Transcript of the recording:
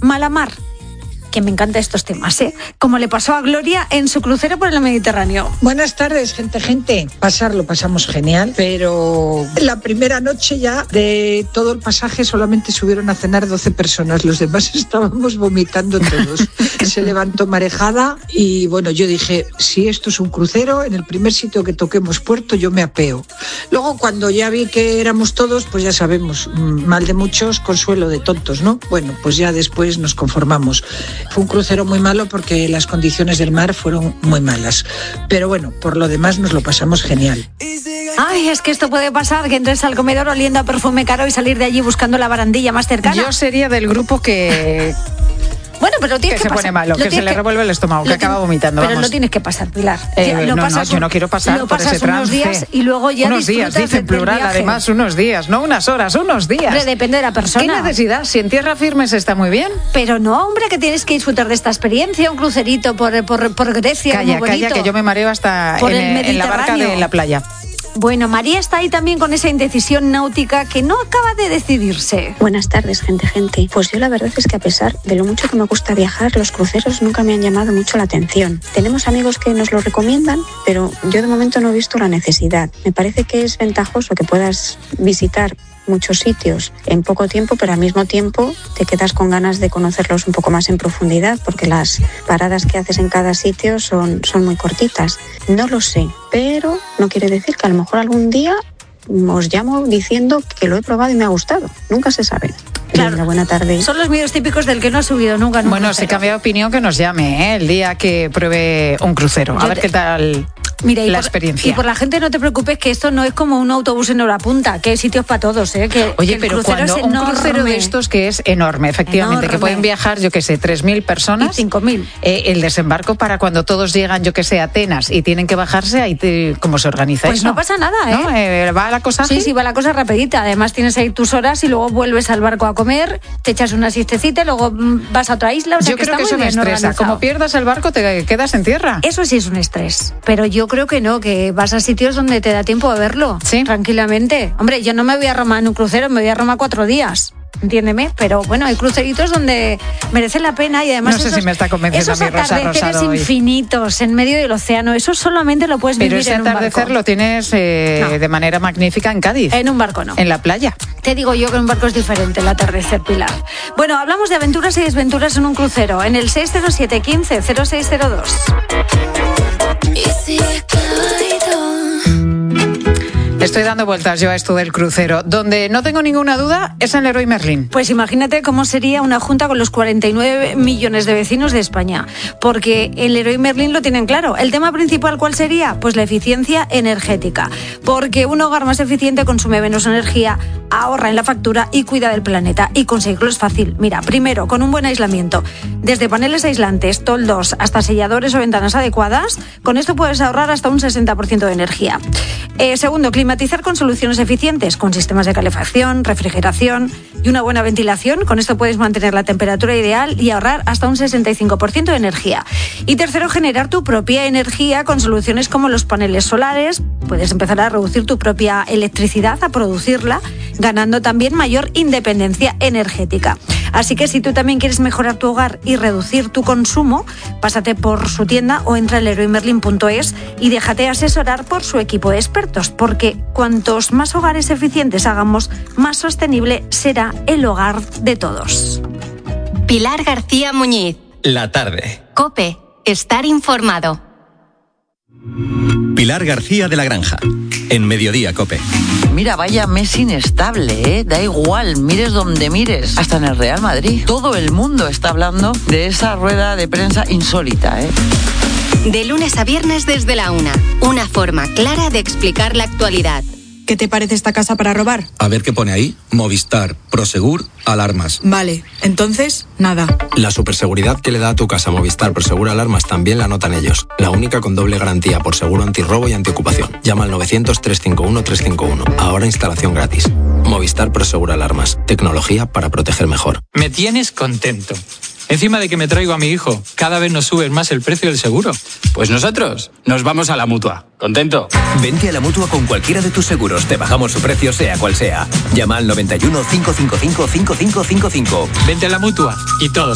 mala mar. Que me encantan estos temas, como le pasó a Gloria en su crucero por el Mediterráneo. Buenas tardes, gente. Lo pasamos genial, pero la primera noche ya de todo el pasaje solamente subieron a cenar 12 personas, los demás estábamos vomitando todos. Se levantó marejada y bueno, yo dije, si esto es un crucero, en el primer sitio que toquemos puerto yo me apeo. Luego cuando ya vi que éramos todos, pues ya sabemos, mal de muchos, consuelo de tontos, ¿no? Bueno, pues ya después nos conformamos. Fue un crucero muy malo porque las condiciones del mar fueron muy malas. Pero bueno, por lo demás nos lo pasamos genial. Ay, es que esto puede pasar, que entres al comedor oliendo a perfume caro y salir de allí buscando la barandilla más cercana. Yo sería del grupo que... Bueno, pero tienes que se pone malo, que se le revuelve el estómago, que acaba vomitando. Pero vamos. lo tienes que pasar, Pilar. Yo no quiero pasar por ese trance. Unos días y luego ya unos días, dice en plural, además, unos días, no unas horas, unos días. Hombre, depende de la persona. ¿Qué necesidad? Si en tierra firme se está muy bien. Pero no, hombre, que tienes que disfrutar de esta experiencia, un crucerito por Grecia. Calla, que yo me mareo hasta en la barca de la playa. Bueno, María está ahí también con esa indecisión náutica que no acaba de decidirse. Buenas tardes, gente. Pues yo la verdad es que a pesar de lo mucho que me gusta viajar, los cruceros nunca me han llamado mucho la atención. Tenemos amigos que nos lo recomiendan, pero yo de momento no he visto la necesidad. Me parece que es ventajoso que puedas visitar muchos sitios en poco tiempo, pero al mismo tiempo te quedas con ganas de conocerlos un poco más en profundidad, porque las paradas que haces en cada sitio son muy cortitas. No lo sé, pero no quiere decir que a lo mejor algún día os llamo diciendo que lo he probado y me ha gustado. Nunca se sabe. Claro. Venga, buena tarde. Son los miedos típicos del que no ha subido nunca. Bueno, si cambia de opinión, que nos llame el día que pruebe un crucero. A ver qué tal. Mira, la experiencia. Y por la gente no te preocupes, que esto no es como un autobús en hora punta, que hay sitios para todos, Oye, pero cuando un crucero de estos que es enorme, efectivamente, que pueden viajar, 3.000 personas. Y 5.000. El desembarco para cuando todos llegan, a Atenas y tienen que bajarse, ahí ¿cómo se organiza pues eso? Pues no pasa nada, ¿No? ¿Va la cosa ágil? Sí, va la cosa rapidita. Además tienes ahí tus horas y luego vuelves al barco a comer, te echas una siestecita y luego vas a otra isla. O sea, yo creo que eso me estresa. Como pierdas el barco, te quedas en tierra. Eso sí es un estrés. Pero yo creo que no, que vas a sitios donde te da tiempo de verlo. Sí. Tranquilamente. Hombre, yo no me voy a Roma en un crucero, me voy a Roma 4 días. Entiéndeme, pero bueno, hay cruceritos donde merece la pena y además no sé si me está convenciendo esos a mí, Rosa atardeceres Rosado infinitos en medio del océano, eso solamente lo puedes vivir en un barco. Pero ese atardecer lo tienes de manera magnífica en Cádiz. En un barco no. En la playa. Te digo yo que en un barco es diferente el atardecer, Pilar. Bueno, hablamos de aventuras y desventuras en un crucero en el 607 15 0602. Estoy dando vueltas yo a esto del crucero. Donde no tengo ninguna duda es en Leroy Merlin. Pues imagínate cómo sería una junta con los 49 millones de vecinos de España. Porque en Leroy Merlin lo tienen claro. ¿El tema principal cuál sería? Pues la eficiencia energética. Porque un hogar más eficiente consume menos energía, ahorra en la factura y cuida del planeta. Y conseguirlo es fácil. Mira, primero, con un buen aislamiento. Desde paneles aislantes, toldos, hasta selladores o ventanas adecuadas, con esto puedes ahorrar hasta un 60% de energía. Segundo, climatizar con soluciones eficientes, con sistemas de calefacción, refrigeración y una buena ventilación. Con esto puedes mantener la temperatura ideal y ahorrar hasta un 65% de energía. Y tercero, generar tu propia energía con soluciones como los paneles solares. Puedes empezar a reducir tu propia electricidad, a producirla, ganando también mayor independencia energética. Así que si tú también quieres mejorar tu hogar y reducir tu consumo, pásate por su tienda o entra a leroymerlin.es y déjate asesorar por su equipo de expertos, porque cuantos más hogares eficientes hagamos, más sostenible será el hogar de todos. Pilar García Muñiz. La tarde. COPE. Estar informado. Pilar García de la Granja. En Mediodía COPE. Mira, vaya mes inestable, ¿eh? Da igual, mires donde mires. Hasta en el Real Madrid. Todo el mundo está hablando de esa rueda de prensa insólita, ¿eh? De lunes a viernes desde la 1. Una forma clara de explicar la actualidad. ¿Qué te parece esta casa para robar? A ver qué pone ahí. Movistar, Prosegur, Alarmas. Vale, entonces, nada. La superseguridad que le da a tu casa Movistar Prosegur Alarmas también la notan ellos. La única con doble garantía por seguro antirrobo y antiocupación. Llama al 900-351-351. Ahora instalación gratis. Movistar Prosegur Alarmas. Tecnología para proteger mejor. Me tienes contento. Encima de que me traigo a mi hijo, cada vez nos suben más el precio del seguro. Pues nosotros nos vamos a la Mutua. ¿Contento? Vente a la Mutua con cualquiera de tus seguros. Te bajamos su precio sea cual sea. Llama al 91 555 5555. Vente a la Mutua y todo